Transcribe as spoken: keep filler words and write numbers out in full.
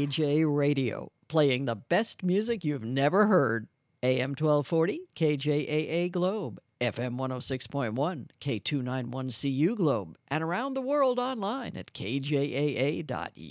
J Radio, playing the best music you've never heard. A M twelve forty, K J A A Globe, F M one oh six point one, K two ninety-one C U Globe, and around the world online at K J A A dot